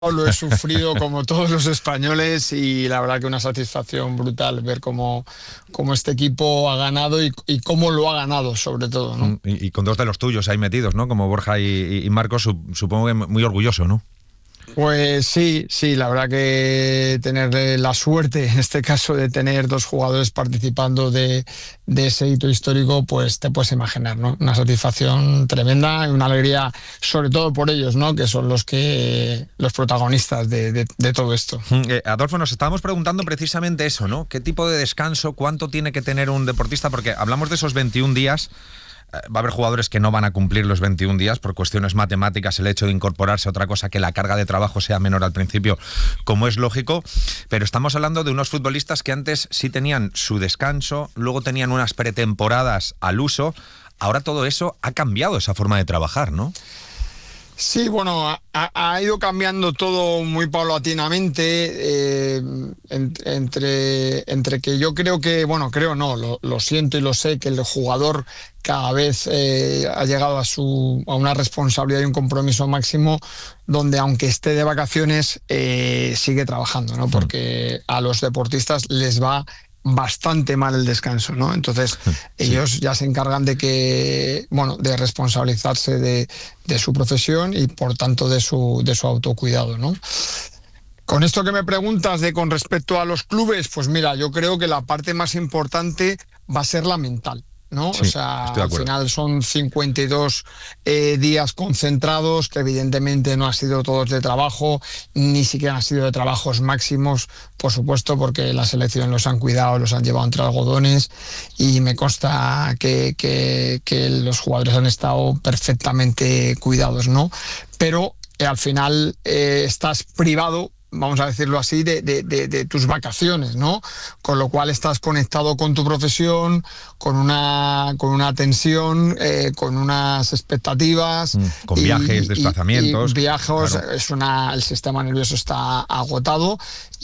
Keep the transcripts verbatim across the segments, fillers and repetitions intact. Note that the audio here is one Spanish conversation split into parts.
Lo he sufrido como todos los españoles y la verdad que una satisfacción brutal ver cómo, cómo este equipo ha ganado y, y cómo lo ha ganado sobre todo, ¿no? Y, y con dos de los tuyos ahí metidos, ¿no? Como Borja y, y Marcos, supongo que muy orgulloso, ¿no? Pues sí, sí, la verdad que tener la suerte, en este caso, de tener dos jugadores participando de, de ese hito histórico, pues te puedes imaginar, ¿no? Una satisfacción tremenda y una alegría, sobre todo por ellos, ¿no? Que son los que los protagonistas de, de, de todo esto. Eh, Adolfo, nos estábamos preguntando precisamente eso, ¿no? ¿Qué tipo de descanso, cuánto tiene que tener un deportista? Porque hablamos de esos veintiún días. Va a haber jugadores que no van a cumplir los veintiún días por cuestiones matemáticas, el hecho de incorporarse a otra cosa, que la carga de trabajo sea menor al principio, como es lógico, pero estamos hablando de unos futbolistas que antes sí tenían su descanso, luego tenían unas pretemporadas al uso. Ahora todo eso ha cambiado, esa forma de trabajar, ¿no? Sí, bueno, ha, ha ido cambiando todo muy paulatinamente, eh, en, entre, entre que yo creo que, bueno, creo no, lo, lo siento y lo sé, que el jugador cada vez eh, ha llegado a, su, a una responsabilidad y un compromiso máximo donde aunque esté de vacaciones eh, sigue trabajando, ¿no? Porque a los deportistas les va bastante mal el descanso, ¿no? Entonces sí. Ellos ya se encargan de que, bueno, de responsabilizarse de, de su profesión y por tanto de su, de su autocuidado, ¿no? Con esto que me preguntas de con respecto a los clubes, pues mira, yo creo que la parte más importante va a ser la mental, ¿no? Sí, o sea, al final son cincuenta y dos eh, días concentrados, que evidentemente no han sido todos de trabajo, ni siquiera han sido de trabajos máximos, por supuesto, porque la selección los han cuidado, los han llevado entre algodones y me consta que, que, que los jugadores han estado perfectamente cuidados, ¿no? Pero eh, al final eh, estás privado, vamos a decirlo así, de, de, de, de tus vacaciones, ¿no? Con lo cual estás conectado con tu profesión, con una, con una tensión, eh, con unas expectativas. Mm, con y, viajes, desplazamientos. Y, y viajes, claro. es una, el sistema nervioso está agotado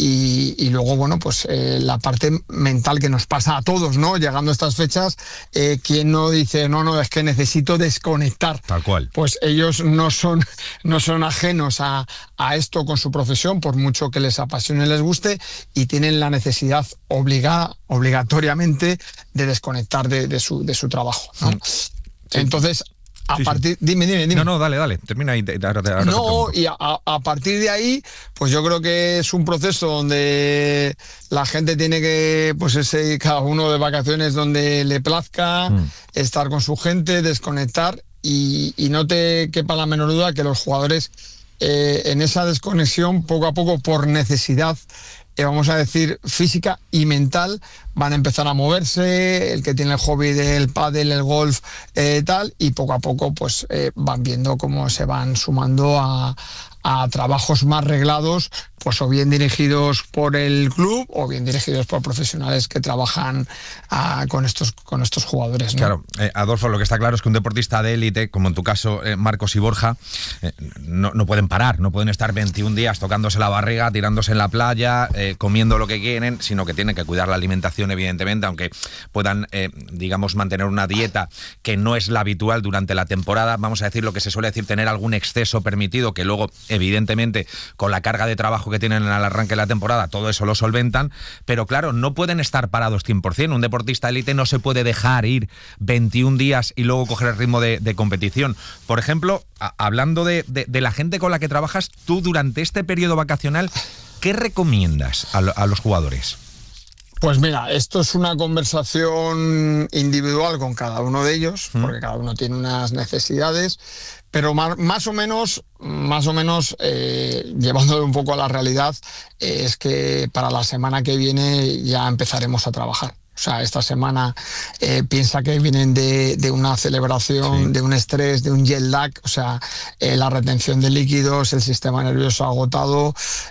y, y luego, bueno, pues eh, la parte mental que nos pasa a todos, ¿no? Llegando a estas fechas, eh, ¿quién no dice, no, no, es que necesito desconectar? Tal cual. Pues ellos no son, no son ajenos a, a esto con su profesión, por mucho que les apasione y les guste, y tienen la necesidad obligada, obligatoriamente, de desconectar de, de, su, de su trabajo, ¿no? Sí. Entonces, a sí, partir... Sí. Dime, dime, dime. No, no, dale, dale, termina ahí. Ahora, ahora no, y a, a partir de ahí, pues yo creo que es un proceso donde la gente tiene que, pues ese, cada uno de vacaciones donde le plazca, mm. estar con su gente, desconectar, y, y no te quepa la menor duda que los jugadores... Eh, en esa desconexión, poco a poco, por necesidad, eh, vamos a decir, física y mental, van a empezar a moverse, el que tiene el hobby del pádel, el golf, eh, tal, y poco a poco pues eh, van viendo cómo se van sumando a, a trabajos más reglados, pues o bien dirigidos por el club o bien dirigidos por profesionales que trabajan a, con estos con estos jugadores, ¿no? Claro, eh, Adolfo, lo que está claro es que un deportista de élite, como en tu caso eh, Marcos y Borja, eh, no, no pueden parar, no pueden estar veintiún días tocándose la barriga, tirándose en la playa, eh, comiendo lo que quieren, sino que tienen que cuidar la alimentación, evidentemente, aunque puedan, eh, digamos, mantener una dieta que no es la habitual durante la temporada. Vamos a decir lo que se suele decir, tener algún exceso permitido, que luego, evidentemente, con la carga de trabajo que tienen al arranque de la temporada, todo eso lo solventan, pero claro, no pueden estar parados cien por ciento. Un deportista élite no se puede dejar ir veintiún días y luego coger el ritmo de, de competición. Por ejemplo, a, hablando de, de, de la gente con la que trabajas, tú durante este periodo vacacional, ¿qué recomiendas a, a los jugadores? Pues mira, esto es una conversación individual con cada uno de ellos, ¿Mm? Porque cada uno tiene unas necesidades, pero más, más o menos, más o menos eh, llevándolo un poco a la realidad, eh, es que para la semana que viene ya empezaremos a trabajar. O sea, esta semana eh, piensa que vienen de, de una celebración, sí. de un estrés, de un jet lag, o sea, eh, la retención de líquidos, el sistema nervioso agotado,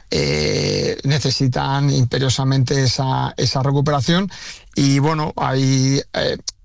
eh, necesitan imperiosamente esa, esa recuperación. Y bueno, hay, eh,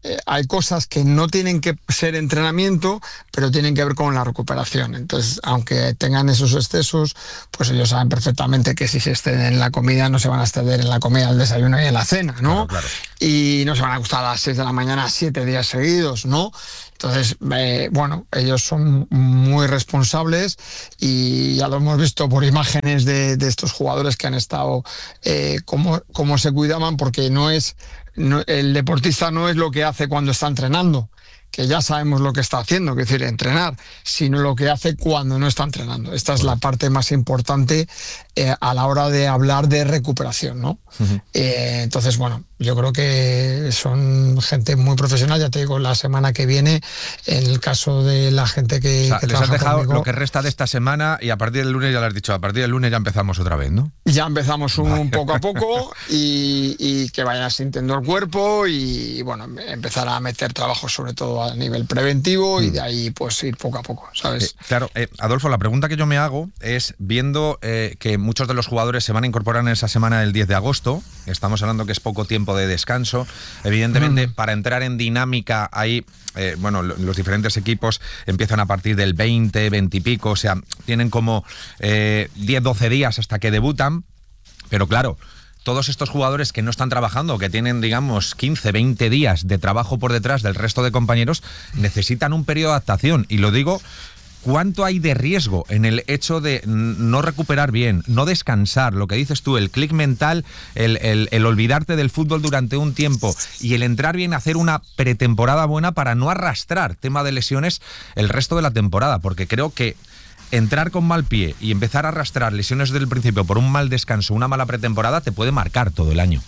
eh, hay cosas que no tienen que ser entrenamiento, pero tienen que ver con la recuperación. Entonces, aunque tengan esos excesos, pues ellos saben perfectamente que si se exceden en la comida, no se van a exceder en la comida, el desayuno y en la cena, ¿no? Claro, claro. Y no se van a acostar a las seis de la mañana siete días seguidos, ¿no? Entonces, eh, bueno, ellos son muy responsables y ya lo hemos visto por imágenes de, de estos jugadores que han estado, eh, cómo, cómo se cuidaban, porque no es, no, el deportista no es lo que hace cuando está entrenando, que ya sabemos lo que está haciendo, que es decir, entrenar, sino lo que hace cuando no está entrenando. Esta es la parte más importante eh, a la hora de hablar de recuperación, ¿no? Uh-huh. Eh, entonces, bueno, yo creo que son gente muy profesional. Ya te digo, la semana que viene, en el caso de la gente que, o sea, que les has dejado conmigo, lo que resta de esta semana y a partir del lunes ya lo has dicho, a partir del lunes ya empezamos otra vez, ¿no? Ya empezamos un poco a poco y, y que vayan sintiendo el cuerpo y, bueno, empezar a meter trabajo sobre todo a nivel preventivo mm. y de ahí pues ir poco a poco, ¿sabes? Eh, claro, eh, Adolfo, la pregunta que yo me hago es, viendo eh, que muchos de los jugadores se van a incorporar en esa semana del diez de agosto, estamos hablando que es poco tiempo de descanso, evidentemente mm. para entrar en dinámica ahí, eh, bueno, los diferentes equipos empiezan a partir del veinte, veinte y pico, o sea, tienen como eh, diez, doce días hasta que debutan, pero claro, todos estos jugadores que no están trabajando, que tienen, digamos, quince, veinte días de trabajo por detrás del resto de compañeros, necesitan un periodo de adaptación. Y lo digo, ¿cuánto hay de riesgo en el hecho de no recuperar bien, no descansar? Lo que dices tú, el clic mental, el, el, el olvidarte del fútbol durante un tiempo y el entrar bien a hacer una pretemporada buena para no arrastrar tema de lesiones el resto de la temporada. Porque creo que entrar con mal pie y empezar a arrastrar lesiones desde el principio por un mal descanso, una mala pretemporada, te puede marcar todo el año.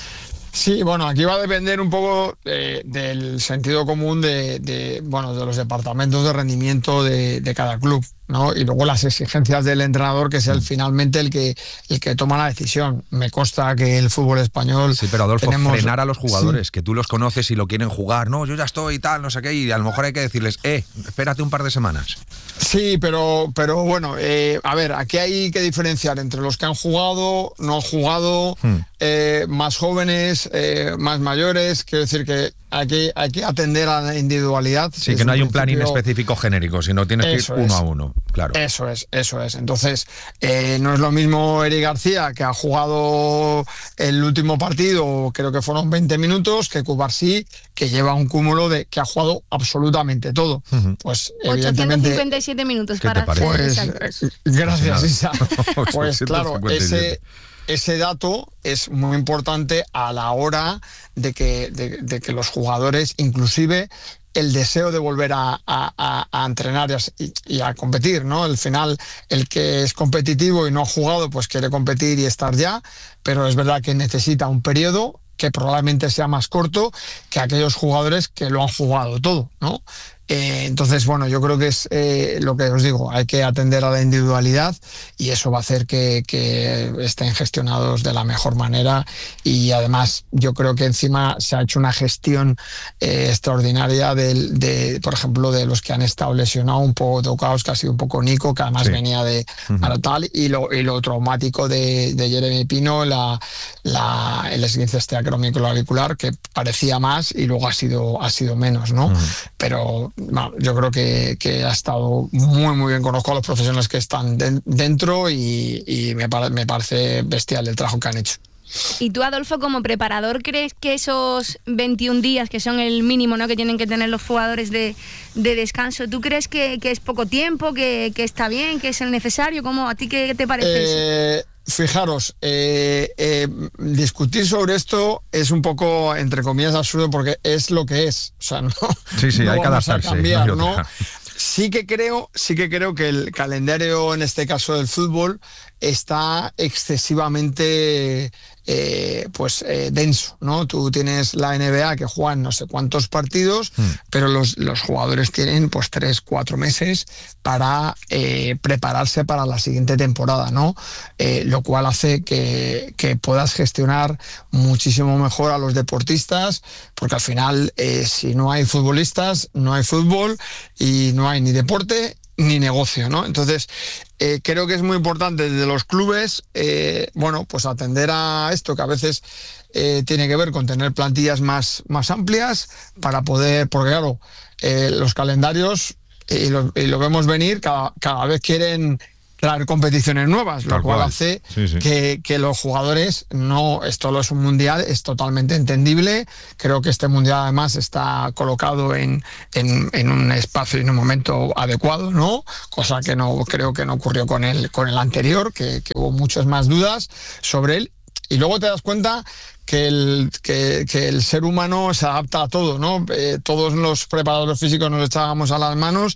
Sí, bueno, aquí va a depender un poco eh, del sentido común de, de, bueno, de los departamentos de rendimiento de, de cada club, ¿no? Y luego las exigencias del entrenador, que es el, finalmente el que, el que toma la decisión. Me consta que el fútbol español... Sí, pero Adolfo, tenemos... frenar a los jugadores, sí. que tú los conoces y lo quieren jugar. No, yo ya estoy y tal, no sé qué, y a lo mejor hay que decirles, eh, espérate un par de semanas. Sí, pero, pero bueno, eh, a ver, aquí hay que diferenciar entre los que han jugado, no han jugado, hmm. eh, más jóvenes, eh, más mayores. Quiero decir que aquí hay que atender a la individualidad. Sí, que no hay un plan específico genérico, sino tienes que ir uno a uno, claro. Eso es, eso es. Entonces, eh, no es lo mismo Eric García, que ha jugado el último partido, creo que fueron veinte minutos, que Cubarsí, que lleva un cúmulo de que ha jugado absolutamente todo. Uh-huh. Pues evidentemente... ochocientos cincuenta y siete minutos ¿Qué para te parece? Pues, exactos. Gracias, Isa. Pues claro, ese... Ese dato es muy importante a la hora de que, de, de que los jugadores, inclusive el deseo de volver a, a, a entrenar y a, y a competir, ¿no? Al final, el que es competitivo y no ha jugado, pues quiere competir y estar ya, pero es verdad que necesita un periodo que probablemente sea más corto que aquellos jugadores que lo han jugado todo, ¿no? Eh, entonces, bueno, yo creo que es eh, lo que os digo, hay que atender a la individualidad y eso va a hacer que, que estén gestionados de la mejor manera y además yo creo que encima se ha hecho una gestión eh, extraordinaria de, de, por ejemplo, de los que han estado lesionados, un poco tocados, que ha sido un poco Nico, que además sí. venía de uh-huh. tal, y lo, y lo traumático de, de Jeremy Pino, la, la, el esguince acromioclavicular, que parecía más y luego ha sido, ha sido menos, ¿no? Uh-huh. Pero no, yo creo que, que ha estado muy muy bien. Conozco a los profesionales que están de, dentro y, y me, pare, me parece bestial el trabajo que han hecho. Y tú, Adolfo, como preparador, ¿crees que esos veintiún días, que son el mínimo, ¿no?, que tienen que tener los jugadores de, de descanso, ¿tú crees que, que es poco tiempo, que, que está bien, que es el necesario? ¿Cómo, ¿A ti qué te parece eh... eso? Fijaros, eh, eh, discutir sobre esto es un poco, entre comillas, absurdo porque es lo que es. O sea, no, sí, sí, no hay que adaptarse. Cambiar, no ¿no? Sí que creo, sí que creo que el calendario, en este caso del fútbol, está excesivamente eh, pues eh, denso, ¿no? Tú tienes la N B A que juegan no sé cuántos partidos, mm. pero los, los jugadores tienen pues tres, cuatro meses para eh, prepararse para la siguiente temporada, ¿no? Eh, lo cual hace que, que puedas gestionar muchísimo mejor a los deportistas, porque al final eh, si no hay futbolistas, no hay fútbol y no hay ni deporte ni negocio, ¿no? Entonces, eh, creo que es muy importante desde los clubes, eh, bueno, pues atender a esto que a veces eh, tiene que ver con tener plantillas más, más amplias para poder, porque claro, eh, los calendarios, y lo, y lo vemos venir, cada, cada vez quieren traer competiciones nuevas, Tal lo cual cual. hace Sí, sí. que, que los jugadores, no, esto no es un mundial, es totalmente entendible. Creo que este mundial además está colocado en, en, en un espacio y en un momento adecuado, ¿no? Cosa que no creo que no ocurrió con el, con el anterior, que, que hubo muchas más dudas sobre él. Y luego te das cuenta que el, que, que el ser humano se adapta a todo, ¿no? Eh, todos los preparadores físicos nos echábamos a las manos.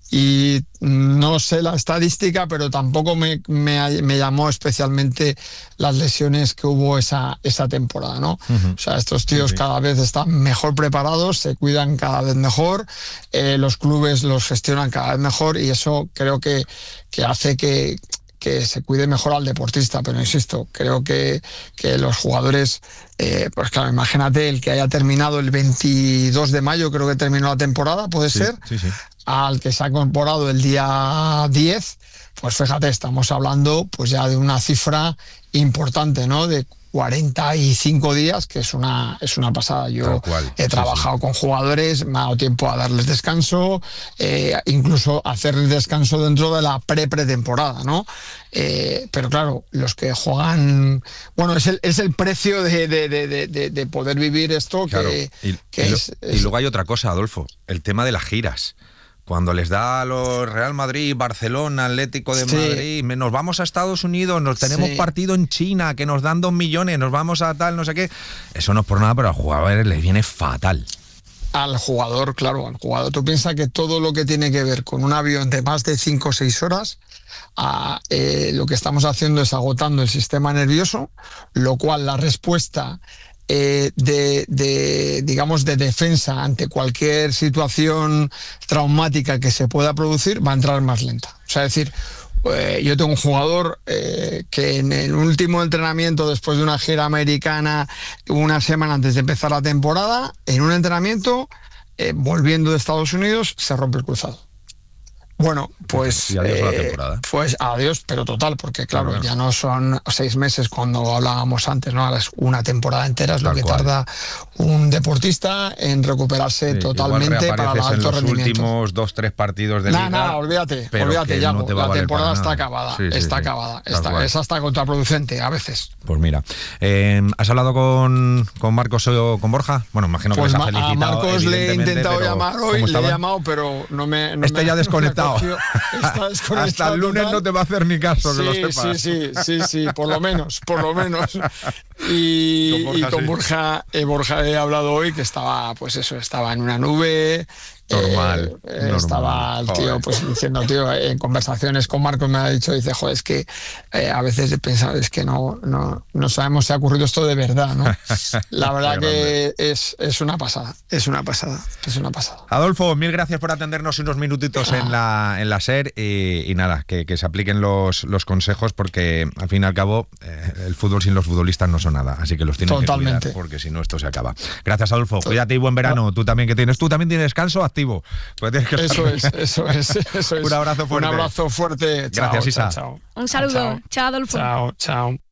Y no sé la estadística, pero tampoco me, me, me llamó especialmente las lesiones que hubo esa, esa temporada, ¿no? Uh-huh. O sea, estos tíos sí, sí. cada vez están mejor preparados, se cuidan cada vez mejor, eh, los clubes los gestionan cada vez mejor y eso creo que, que hace que, que se cuide mejor al deportista. Pero insisto, creo que, que los jugadores, eh, pues claro, imagínate el que haya terminado el veintidós de mayo, creo que terminó la temporada, ¿puede sí, ser? Sí, sí. Al que se ha incorporado el día diez, pues fíjate, estamos hablando pues ya de una cifra importante, ¿no? De cuarenta y cinco días, que es una, es una pasada. Yo he trabajado sí, sí. con jugadores, me ha dado tiempo a darles descanso, eh, incluso hacerles descanso dentro de la pre-pretemporada, ¿no? Eh, pero claro, los que juegan, bueno, es el, es el precio de, de, de, de, de poder vivir esto. Claro. que, y, que y, es, lo, es... y luego hay otra cosa, Adolfo, el tema de las giras. Cuando les da a los Real Madrid, Barcelona, Atlético de sí. Madrid, nos vamos a Estados Unidos, nos tenemos sí. partido en China, que nos dan dos millones, nos vamos a tal, no sé qué. Eso no es por nada, pero a los jugadores les viene fatal. Al jugador, claro, al jugador. Tú piensas que todo lo que tiene que ver con un avión de más de cinco o seis horas, a, eh, lo que estamos haciendo es agotando el sistema nervioso, lo cual la respuesta... Eh, de, de, digamos, de defensa ante cualquier situación traumática que se pueda producir va a entrar más lenta. O sea, es decir, eh, yo tengo un jugador eh, que en el último entrenamiento, después de una gira americana, una semana antes de empezar la temporada, en un entrenamiento, eh, volviendo de Estados Unidos, se rompe el cruzado. Bueno, pues, y adiós eh, a la temporada. Pues adiós, pero total, porque claro, claro, ya no son seis meses cuando hablábamos antes, ¿no? Ahora es una temporada entera, es Tal lo que cual. tarda un deportista en recuperarse sí, totalmente para el alto en los rendimiento. últimos dos, tres partidos de Nada, liga. Nada, olvídate, olvídate, ya. No la temporada está acabada, sí, sí, está sí, acabada. Está, es hasta contraproducente a veces. Pues mira, eh, ¿has hablado con, con Marcos o con Borja? Bueno, imagino que pues les ha felicitado. A Marcos le he intentado llamar hoy, le he llamado, pero no me. No este me, ya desconectado. Está hasta el lunes total. No te va a hacer ni caso, sí, que lo sepas. Sí, sí, sí, sí, por lo menos, por lo menos. Y con Borja, y con sí. Borja, eh, Borja he hablado hoy que estaba, pues eso, estaba en una nube. Normal, eh, normal. Estaba el tío pues diciendo, tío, en conversaciones con Marcos me ha dicho, dice, joder, es que eh, a veces he pensado, es que no, no, no sabemos si ha ocurrido esto de verdad, ¿no? La verdad que es, es una pasada, es una pasada, es una pasada. Adolfo, mil gracias por atendernos unos minutitos ah. en la en la SER y, y nada, que, que se apliquen los, los consejos porque al fin y al cabo eh, el fútbol sin los futbolistas no son nada, así que los tienen Totalmente. que cuidar porque si no esto se acaba. Gracias, Adolfo, cuídate y buen verano. Tú también que tienes, tú también tienes descanso. Activo. Pues que eso, es, eso es, eso es. Un abrazo fuerte. Un abrazo fuerte. Gracias, chao, Isa. Chao, chao. Un saludo. Chao, chao Adolfo. Chao, chao.